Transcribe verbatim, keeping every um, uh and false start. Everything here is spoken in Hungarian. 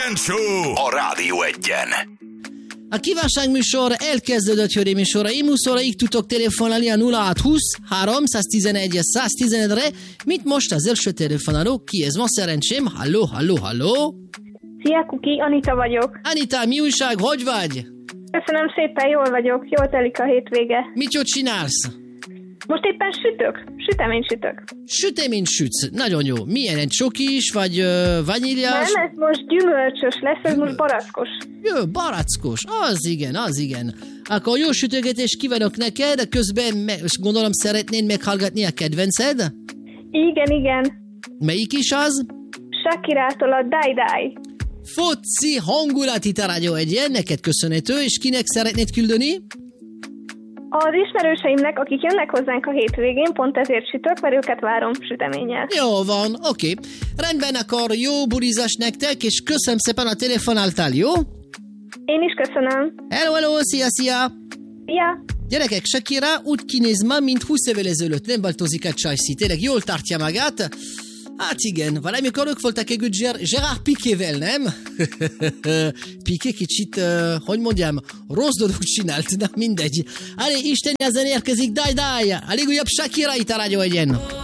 Kejfel Show a Rádió Egyen. A kívánságműsor elkezdődött, hölgyeim és uraim, húsz tudtok telefonálni a nulla hatszázhúsz háromszáztizenegy száztizenegyre, mint most az első telefonáló, ki ez van szerencsém, halló, halló, halló. Szia, Kuki, Anita vagyok. Anita, mi újság, hogy vagy? Köszönöm szépen, jól vagyok, jól telik a hétvége. Mit jól csinálsz? Most éppen sütök, süteményt sütök. Süteményt sütsz, nagyon jó. Milyen, egy csokis, vagy uh, vaníliás? Nem, ez most gyümölcsös lesz, ez most barackos. Jó, barackos, az igen, az igen. Akkor jó sütögetést kívánok neked, közben me- gondolom szeretnéd meghallgatni a kedvenced? Igen, igen. Melyik is az? Shakirától a Die Die. Foci hangulat itt a Rádió Egyen, neked köszönhető, és kinek szeretnéd küldeni? Az ismerőseimnek, akik jönnek hozzánk a hétvégén, pont ezért sütök, mert őket várom süteménnyel. Jó van, oké. Okay. Rendben, akkor jó bulizás nektek, és köszönöm szépen a telefonáltál, jó? Én is köszönöm. Hello, hello, szia, szia! Szia! Gyerekek, Shakira úgy kinéz ma, mint húsz évvel ezelőtt, nem változik a csajszi. Tényleg jól tartja magát. Hát igen, valamikor ők voltak egy Gerard Piquével, nem? Piqué kicsit, uh, hogy mondjam, rossz dolog csinált, na mindegy. Allez, Isten ezen érkezik, Die Die! A legújabb Shakira itt a Rádió Egyen.